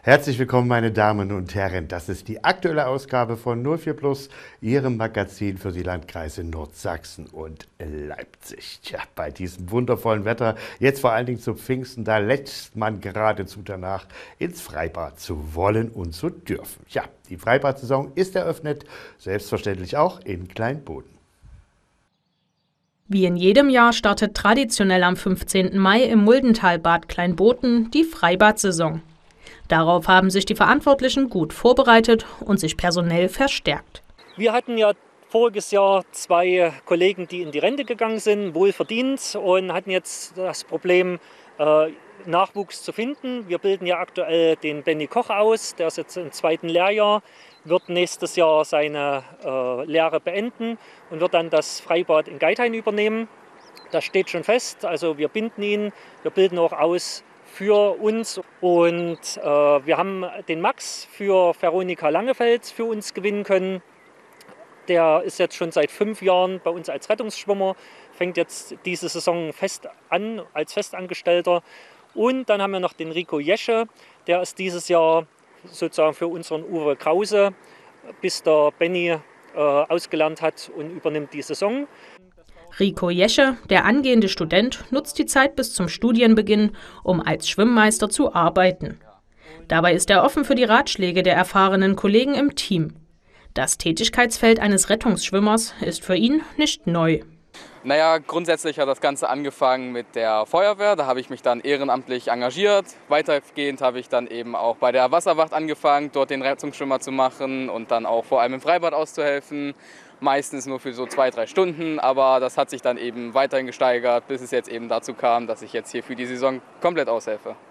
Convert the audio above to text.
Herzlich willkommen, meine Damen und Herren. Das ist die aktuelle Ausgabe von 04 Plus, Ihrem Magazin für die Landkreise Nordsachsen und Leipzig. Tja, bei diesem wundervollen Wetter, jetzt vor allen Dingen zu Pfingsten, da lächzt man geradezu danach, ins Freibad zu wollen und zu dürfen. Ja, die Freibad-Saison ist eröffnet, selbstverständlich auch in Kleinboden. Wie in jedem Jahr startet traditionell am 15. Mai im Muldentalbad Kleinboten die Freibad-Saison. Darauf haben sich die Verantwortlichen gut vorbereitet und sich personell verstärkt. Wir hatten ja voriges Jahr 2 Kollegen, die in die Rente gegangen sind, wohlverdient, und hatten jetzt das Problem, Nachwuchs zu finden. Wir bilden ja aktuell den Benny Koch aus, der ist jetzt im 2. Lehrjahr, wird nächstes Jahr seine Lehre beenden und wird dann das Freibad in Geithain übernehmen. Das steht schon fest, also wir binden ihn, wir bilden auch aus für uns, und wir haben den Max für Veronika Langefels für uns gewinnen können. Der ist jetzt schon seit 5 Jahren bei uns als Rettungsschwimmer, fängt jetzt diese Saison fest an als Festangestellter. Und dann haben wir noch den Rico Jesche, der ist dieses Jahr sozusagen für unseren Uwe Krause, bis der Benny ausgelernt hat, und übernimmt die Saison. Rico Jesche, der angehende Student, nutzt die Zeit bis zum Studienbeginn, um als Schwimmmeister zu arbeiten. Dabei ist er offen für die Ratschläge der erfahrenen Kollegen im Team. Das Tätigkeitsfeld eines Rettungsschwimmers ist für ihn nicht neu. Naja, grundsätzlich hat das Ganze angefangen mit der Feuerwehr. Da habe ich mich dann ehrenamtlich engagiert. Weitergehend habe ich dann eben auch bei der Wasserwacht angefangen, dort den Rettungsschwimmer zu machen und dann auch vor allem im Freibad auszuhelfen. Meistens nur für so 2-3 Stunden, aber das hat sich dann eben weiterhin gesteigert, bis es jetzt eben dazu kam, dass ich jetzt hier für die Saison komplett aushelfe.